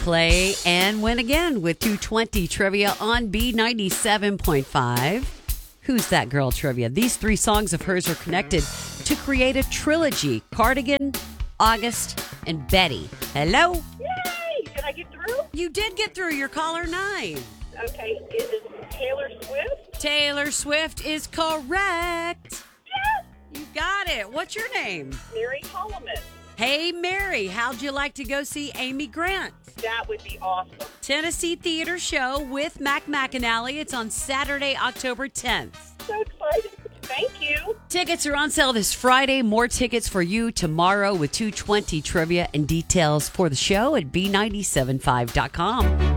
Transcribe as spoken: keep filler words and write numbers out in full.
play and win again with two twenty trivia on B ninety-seven point five. Who's That Girl trivia. These three songs of hers are connected to create a trilogy. Cardigan, August, and Betty. Hello? Yay! Did I get through? You did get through. You're caller nine. Okay, is it Taylor Swift? Taylor Swift is correct. Yes! You got it. What's your name? Mary Holloman. Hey, Mary, how'd you like to go see Amy Grant? That would be awesome. Tennessee Theater Show with Mac McAnally. It's on Saturday, October tenth. So excited. Thank you. Tickets are on sale this Friday. More tickets for you tomorrow with two twenty trivia and details for the show at B nine seven five dot com.